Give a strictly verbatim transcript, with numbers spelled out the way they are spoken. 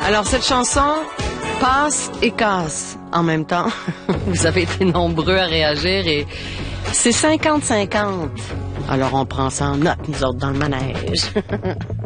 Alors, cette chanson passe et casse en même temps. Vous avez été nombreux à réagir et c'est cinquante cinquante. Alors, on prend ça en note, nous autres, dans le manège.